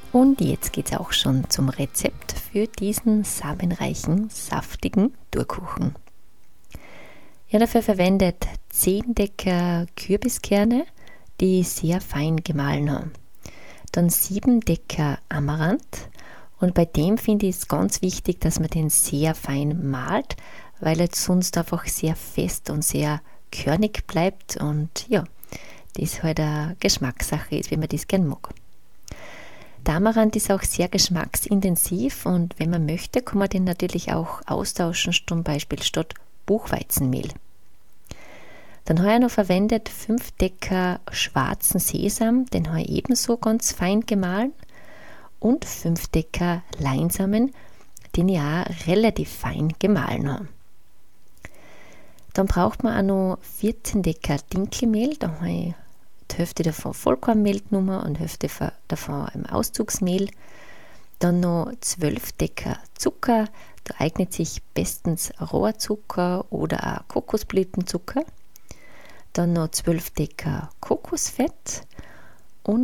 Und jetzt geht es auch schon zum Rezept für diesen samenreichen, saftigen Durkuchen. Ja, dafür verwendet 10 Decker Kürbiskerne, die ich sehr fein gemahlen habe. Dann 7 Decker Amaranth. Und bei dem finde ich es ganz wichtig, dass man den sehr fein mahlt, weil er sonst einfach sehr fest und sehr körnig bleibt und ja, das halt eine Geschmackssache ist, wie man das gern mag. Der Amaranth ist auch sehr geschmacksintensiv und wenn man möchte, kann man den natürlich auch austauschen, zum Beispiel statt Buchweizenmehl. Dann habe ich noch verwendet 5 Decker schwarzen Sesam, den habe ich ebenso ganz fein gemahlen, und 5 Decker Leinsamen, den ich auch relativ fein gemahlen habe. Dann braucht man auch noch 14 Decker Dinkelmehl, da habe ich die Hälfte davon Vollkornmehl genommen und die Hälfte davon im Auszugsmehl. Dann noch 12 Decker Zucker, da eignet sich bestens Rohrzucker oder auch Kokosblütenzucker. Dann noch 12 Decker Kokosfett